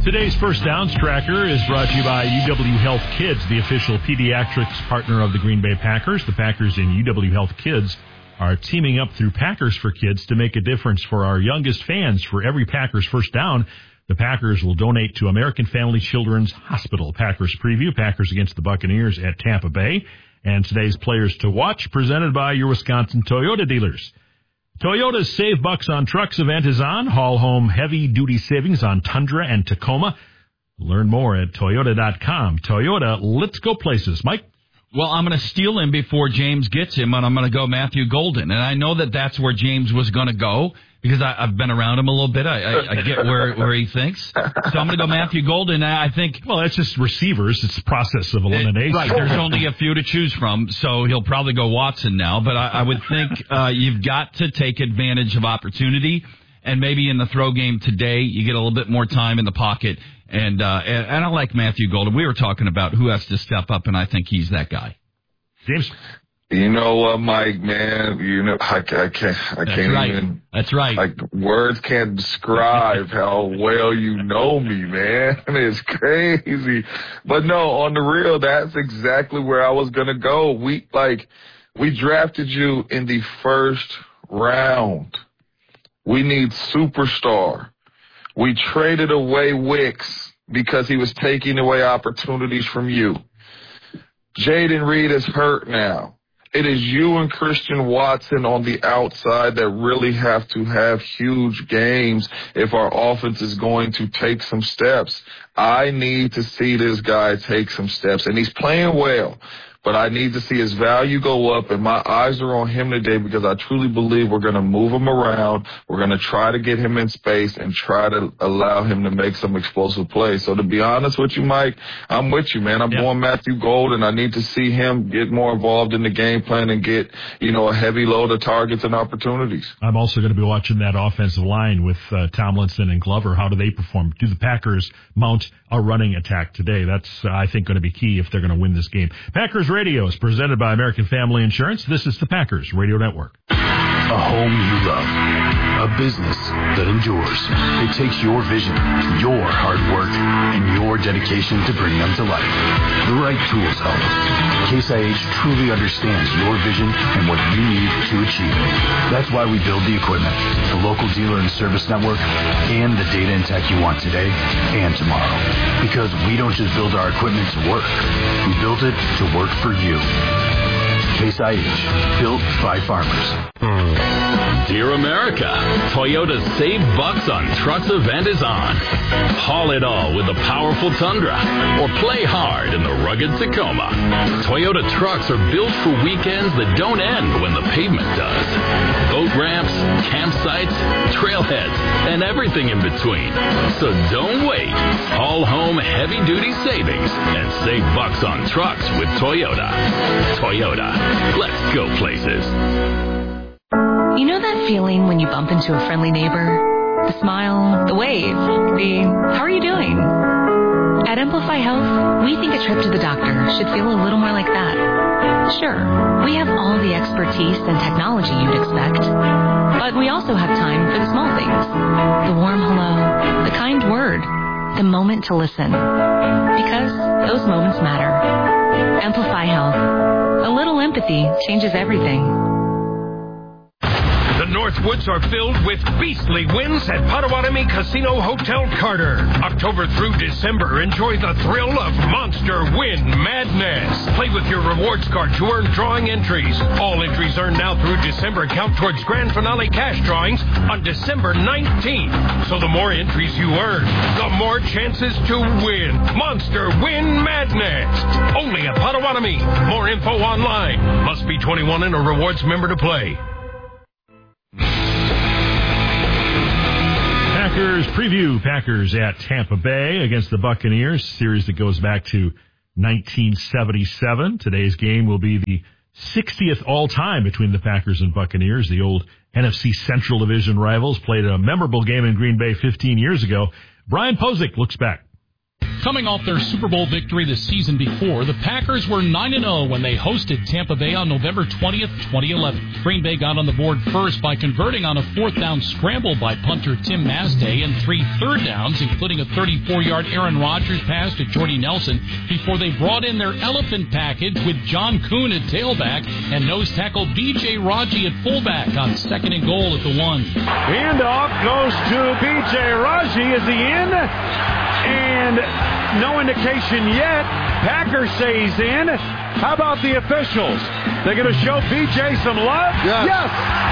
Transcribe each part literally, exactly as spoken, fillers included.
Today's First Downs Tracker is brought to you by U W Health Kids, the official pediatrics partner of the Green Bay Packers. The Packers and U W Health Kids are teaming up through Packers for Kids to make a difference for our youngest fans. For every Packers first down, the Packers will donate to American Family Children's Hospital. Packers preview, Packers against the Buccaneers at Tampa Bay. And today's players to watch, presented by your Wisconsin Toyota dealers. Toyota's Save Bucks on Trucks event is on. Haul home heavy-duty savings on Tundra and Tacoma. Learn more at Toyota dot com. Toyota, let's go places. Mike? Well, I'm going to steal him before James gets him, and I'm going to go Matthew Golden. And I know that that's where James was going to go because I, I've been around him a little bit. I, I, I get where, where he thinks. So I'm going to go Matthew Golden. I think, well, that's just receivers. It's the process of elimination. It, right. There's only a few to choose from, so he'll probably go Watson now. But I, I would think uh, you've got to take advantage of opportunity. And maybe in the throw game today, you get a little bit more time in the pocket. And, uh, and, and I like Matthew Golden. We were talking about who has to step up, and I think he's that guy. James? You know what, Mike, man? You know, I, I can't, I That's can't right. even. That's right. Like, words can't describe how well you know me, man. It's crazy. But no, on the real, that's exactly where I was going to go. We, like, we drafted you in the first round. We need superstar. We traded away Wicks because he was taking away opportunities from you. Jaden Reed is hurt now. It is you and Christian Watson on the outside that really have to have huge games if our offense is going to take some steps. I need to see this guy take some steps, and he's playing well. But I need to see his value go up, and my eyes are on him today because I truly believe we're going to move him around. We're going to try to get him in space and try to allow him to make some explosive plays. So to be honest with you, Mike, I'm with you, man. I'm yep. going Matthew Golden. I need to see him get more involved in the game plan and get, you know, a heavy load of targets and opportunities. I'm also going to be watching that offensive line with uh, Tomlinson and Glover. How do they perform? Do the Packers mount a running attack today? That's, uh, I think, going to be key if they're going to win this game. Packers Radio is presented by American Family Insurance. This is the Packers Radio Network. A home you love. A business that endures. It takes your vision, your hard work, and your dedication to bring them to life. The right tools help. Case I H truly understands your vision and what you need to achieve it. That's why we build the equipment, the local dealer and service network, and the data and tech you want today and tomorrow. Because we don't just build our equipment to work. We built it to work for you. Case I H, built by farmers. Dear America, Toyota's Save Bucks on Trucks event is on. Haul it all with the powerful Tundra, or play hard in the rugged Tacoma. Toyota trucks are built for weekends that don't end when the pavement does. Boat ramps, campsites, trailheads, and everything in between. So don't wait. Haul home heavy-duty savings and save bucks on trucks with Toyota. Toyota. Let's go places. You know that feeling when you bump into a friendly neighbor? The smile, the wave, the how are you doing? At Amplify Health, we think a trip to the doctor should feel a little more like that. Sure, we have all the expertise and technology you'd expect, but we also have time for the small things. The warm hello, the kind word, the moment to listen. Because those moments matter. Amplify Health. A little empathy changes everything. The Northwoods are filled with beastly wins at Potawatomi Casino Hotel Carter. October through December, enjoy the thrill of Monster Win Madness. Play with your rewards card to earn drawing entries. All entries earned now through December count towards grand finale cash drawings on December nineteenth. So the more entries you earn, the more chances to win. Monster Win Madness. Only at Potawatomi. More info online. Must be twenty-one and a rewards member to play. Packers preview. Packers at Tampa Bay against the Buccaneers. Series that goes back to nineteen seventy-seven. Today's game will be the sixtieth all-time between the Packers and Buccaneers. The old N F C Central Division rivals played a memorable game in Green Bay fifteen years ago. Brian Posick looks back. Coming off their Super Bowl victory the season before, the Packers were nine and oh when they hosted Tampa Bay on November twentieth, twenty eleven. Green Bay got on the board first by converting on a fourth down scramble by punter Tim Mastay and three third downs, including a thirty-four-yard Aaron Rodgers pass to Jordy Nelson, before they brought in their elephant package with John Kuhn at tailback and nose tackle B J Raji at fullback on second and goal at the one. Handoff goes to B J Raji. Is he in? And no indication yet. Packers say he's in. How about the officials? They're going to show B J some love? Yes. Yes.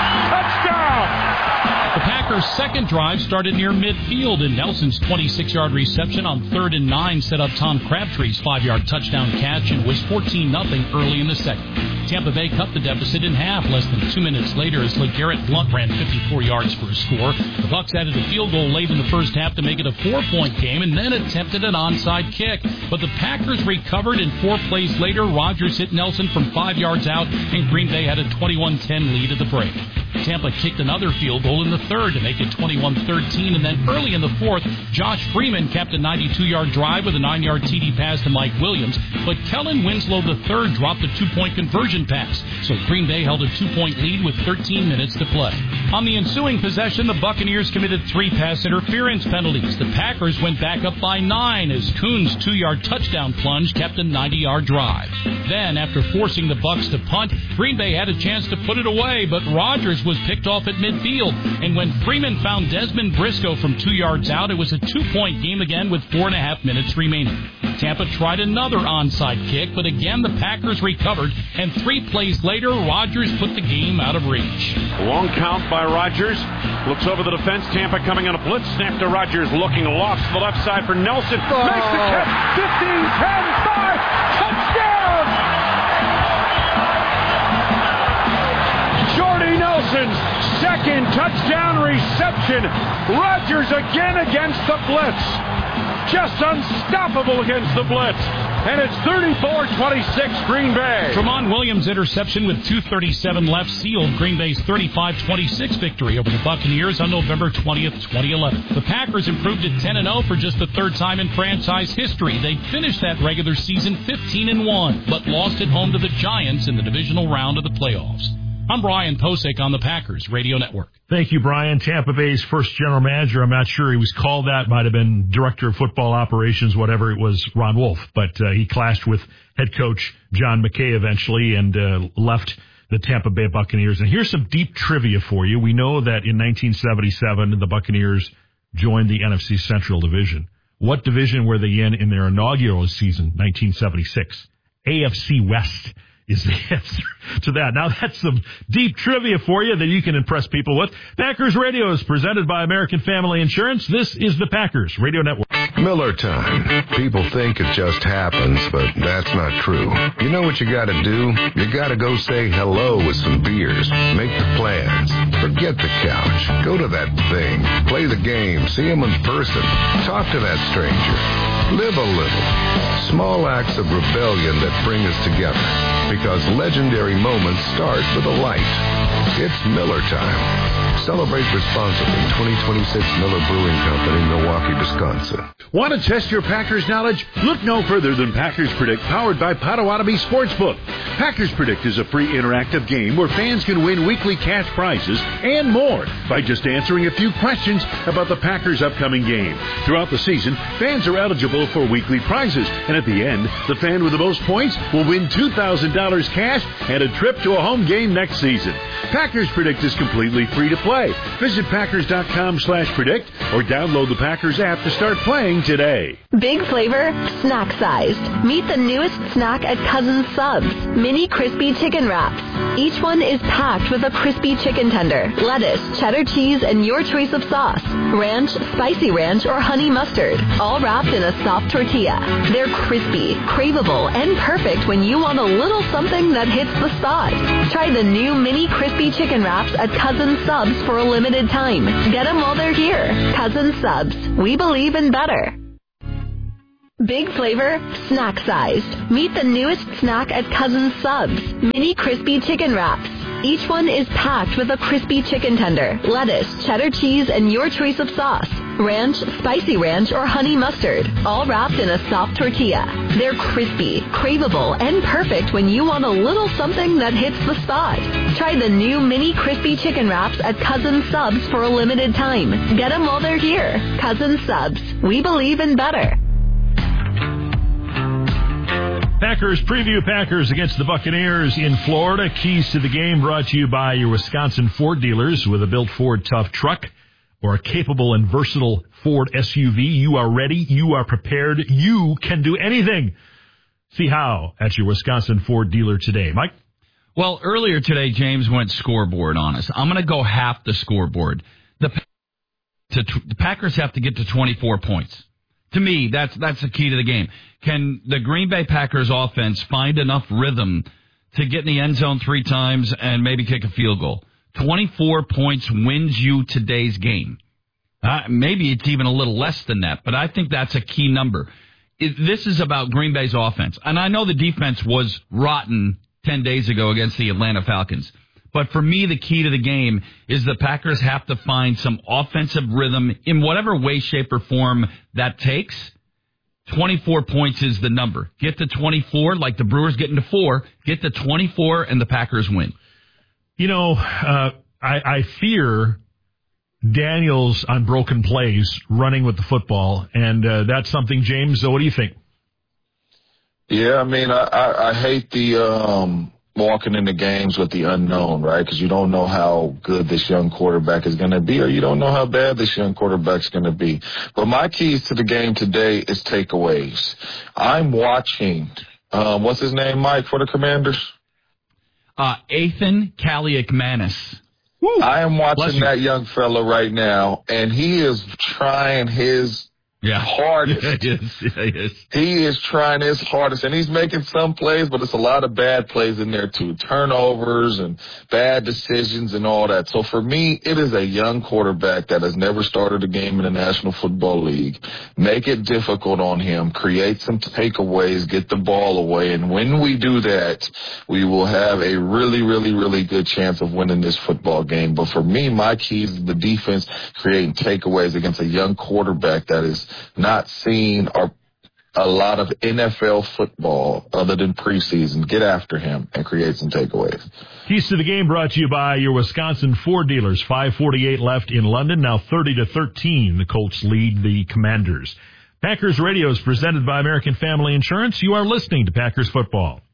Touchdown. The Packers' second drive started near midfield, and Nelson's twenty-six-yard reception on third and nine set up Tom Crabtree's five-yard touchdown catch and was fourteen nothing early in the second. Tampa Bay cut the deficit in half less than two minutes later as LeGarrette Blount ran fifty-four yards for a score. The Bucs added a field goal late in the first half to make it a four-point game and then attempted an onside kick. But the Packers recovered, and four plays later, Rodgers hit Nelson from five yards out, and Green Bay had a twenty-one ten lead at the break. Tampa kicked another field goal in the third to make it twenty-one thirteen, and then early in the fourth, Josh Freeman capped a ninety-two-yard drive with a nine-yard T D pass to Mike Williams, but Kellen Winslow the third dropped a two-point conversion pass, so Green Bay held a two-point lead with thirteen minutes to play. On the ensuing possession, the Buccaneers committed three pass interference penalties. The Packers went back up by nine as Kuhn's two-yard touchdown plunge kept a ninety-yard drive. Then, after forcing the Bucs to punt, Green Bay had a chance to put it away, but Rodgers was picked off at midfield, and when Freeman found Desmond Briscoe from two yards out, it was a two-point game again with four and a half minutes remaining. Tampa tried another onside kick, but again the Packers recovered, and three plays later, Rodgers put the game out of reach. Long count by Rodgers. Looks over the defense. Tampa coming on a blitz. Snap to Rodgers, looking aloft to the left side for Nelson. Oh. Makes the catch. fifteen, ten, five. Touchdown! Jordy Nelson's second touchdown reception. Rodgers again against the blitz. Just unstoppable against the blitz. And it's thirty-four twenty-six Green Bay. Tramon Williams' interception with two thirty-seven left sealed Green Bay's thirty-five twenty-six victory over the Buccaneers on November twentieth, twenty eleven. The Packers improved to ten and oh for just the third time in franchise history. They finished that regular season fifteen and one, but lost at home to the Giants in the divisional round of the playoffs. I'm Brian Posek on the Packers Radio Network. Thank you, Brian. Tampa Bay's first general manager. I'm not sure he was called that. Might have been director of football operations, whatever it was, Ron Wolf. But uh, he clashed with head coach John McKay eventually and uh, left the Tampa Bay Buccaneers. And here's some deep trivia for you. We know that in nineteen seventy-seven, the Buccaneers joined the N F C Central Division. What division were they in in their inaugural season, nineteen seventy-six? A F C West is the answer to that. Now, that's some deep trivia for you that you can impress people with. Packers Radio is presented by American Family Insurance. This is the Packers Radio Network. Miller time. People think it just happens, but that's not true. You know what you gotta do? You gotta go say hello with some beers. Make the plans. Forget the couch. Go to that thing. Play the game. See them in person. Talk to that stranger. Live a little. Small acts of rebellion that bring us together. Because legendary moments start with a light. It's Miller time. Celebrate responsibly. twenty twenty-six Miller Brewing Company, Milwaukee, Wisconsin. Want to test your Packers knowledge? Look no further than Packers Predict, powered by Potawatomi Sportsbook. Packers Predict is a free interactive game where fans can win weekly cash prizes and more by just answering a few questions about the Packers' upcoming game. Throughout the season, fans are eligible for weekly prizes, and at the end, the fan with the most points will win two thousand dollars cash and a trip to a home game next season. Packers Predict is completely free to play. Visit Packers.com slash predict or download the Packers app to start playing today. Big flavor, snack sized. Meet the newest snack at Cousins Subs, mini crispy chicken wraps. Each one is packed with a crispy chicken tender, lettuce, cheddar cheese, and your choice of sauce. Ranch, spicy ranch, or honey mustard, all wrapped in a soft tortilla. They're crispy, craveable, and perfect when you want a little something that hits the spot. Try the new mini crispy chicken wraps at Cousins Subs for a limited time. Get them while they're here. Cousins Subs. We believe in better. Big flavor, snack sized. Meet the newest snack at Cousins Subs, mini crispy chicken wraps. Each one is packed with a crispy chicken tender, lettuce, cheddar cheese, and your choice of sauce. Ranch, spicy ranch, or honey mustard, all wrapped in a soft tortilla. They're crispy, craveable, and perfect when you want a little something that hits the spot. Try the new mini crispy chicken wraps at Cousin Subs for a limited time. Get them while they're here. Cousin Subs. We believe in better. Packers preview Packers against the Buccaneers in Florida. Keys to the game brought to you by your Wisconsin Ford dealers. With a built Ford tough truck or a capable and versatile Ford S U V, you are ready, you are prepared, you can do anything. See how at your Wisconsin Ford dealer today. Mike? Well, earlier today, James went scoreboard on us. I'm going to go half the scoreboard. The, to, the Packers have to get to twenty-four points. To me, that's that's the key to the game. Can the Green Bay Packers offense find enough rhythm to get in the end zone three times and maybe kick a field goal? twenty-four points wins you today's game. Uh, maybe it's even a little less than that, but I think that's a key number. It, this is about Green Bay's offense. And I know the defense was rotten ten days ago against the Atlanta Falcons. But for me, the key to the game is the Packers have to find some offensive rhythm in whatever way, shape, or form that takes. twenty-four points is the number. Get to twenty-four, like the Brewers getting to four. Get to twenty-four, and the Packers win. You know, uh, I, I fear Daniels on broken plays running with the football, and uh, that's something, James, so what do you think? Yeah, I mean, I, I, I hate the um, walking into games with the unknown, right? Because you don't know how good this young quarterback is going to be, or you don't know how bad this young quarterback's going to be. But my keys to the game today is takeaways. I'm watching, um, what's his name, Mike, for the Commanders? Uh, Ethan Kaliakmanis. I am watching that young fella right now, and he is trying his yeah. hardest. Yeah, he is. Yeah, he is. He is trying his hardest, and he's making some plays, but it's a lot of bad plays in there too. Turnovers and bad decisions and all that. So for me, it is a young quarterback that has never started a game in the National Football League. Make it difficult on him. Create some takeaways. Get the ball away. And when we do that, we will have a really, really, really good chance of winning this football game. But for me, my key is the defense creating takeaways against a young quarterback that is not seen or a lot of N F L football other than preseason. Get after him and create some takeaways. Keys to the game brought to you by your Wisconsin Ford dealers. five forty-eight left in London. Now thirty to thirteen. The Colts lead the Commanders. Packers Radio is presented by American Family Insurance. You are listening to Packers Football.